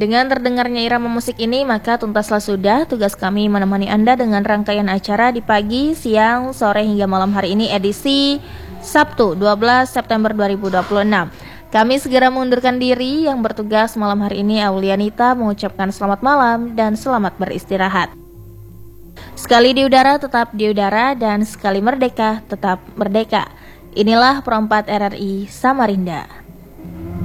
Dengan terdengarnya irama musik ini, maka tuntaslah sudah tugas kami menemani Anda dengan rangkaian acara di pagi, siang, sore hingga malam hari ini edisi Sabtu 12 September 2026. Kami segera mengundurkan diri. Yang bertugas malam hari ini Aulianita mengucapkan selamat malam dan selamat beristirahat. Sekali di udara tetap di udara, dan sekali merdeka tetap merdeka. Inilah Pro 4 RRI Samarinda.